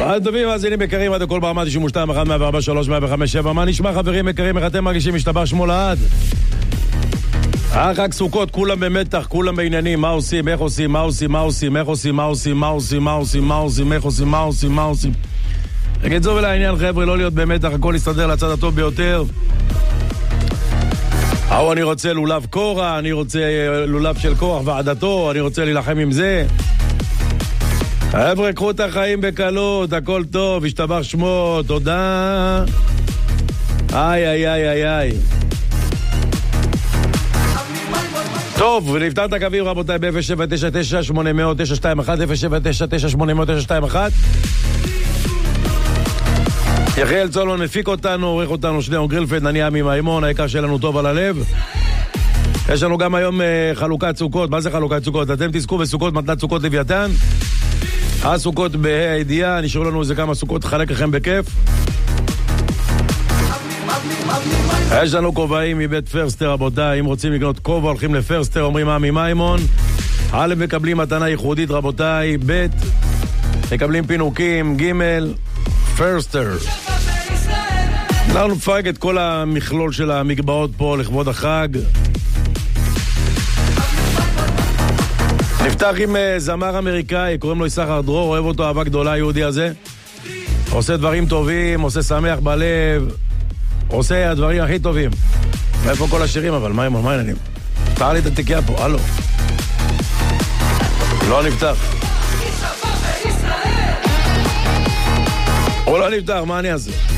צהריים טובים, מאזינים יקרים, עד הכל ברמה 92, 1, 104, 3, 105, 7. מה נשמע חברים יקרים, איך אתם מרגישים? משתבח שמו לעד. חג סוכות, כולם במתח, כולם בעניינים, מה עושים, איך עושים, מה עושים, מה עושים, איך עושים, מה עושים, מה עושים, מה עושים, מה עושים, איך עושים, מה עושים, מה עושים. בקיצור ולעניין חבר'ה, לא להיות במתח, הכל יסתדר לצד הטוב ביותר. אני רוצה לולב קורח, אני רוצה לולב של קורח ועדתו, אני רוצה להילחם עם זה. חבר'ה, קחו את החיים בקלות, הכל טוב, השתבח שמו, תודה. איי, איי, איי, איי, איי. טוב, ונפתר את הקווים רבותיי ב-0799-800-921, 0799-800-921. יחיאל צולון מפיק אותנו, עורך אותנו שניאור גרילפלד, אני עמי מימון, העיקר שלנו טוב על הלב. יש לנו גם היום חלוקת סוכות. מה זה חלוקת סוכות? אתם תזכו בסוכות מתנת סוכות לוויתן. הסוכות בהידיעה, נשארו לנו איזה כמה סוכות, חלק לכם בכיף. יש לנו כובעים מבית פרסטר רבותיי, אם רוצים לקנות כובע הולכים לפרסטר, אומרים עמי מימון. א' מקבלים מתנה ייחודית רבותיי, ב' מקבלים פינוקים, ג' פרסטר. אנחנו נפרק את כל המכלול של המקבעות פה לכבוד החג. נפתח עם זמר אמריקאי, קוראים לו יששכר דרור, אוהב אותו אהבה גדולה היהודי הזה. עושה דברים טובים, עושה שמח בלב, עושה הדברים הכי טובים. ואיפה כל השירים אבל? מה העניינים? פתח לי את התיקייה פה, הלו. לא נפתח. הוא לא נפתח, מה אני אעשה?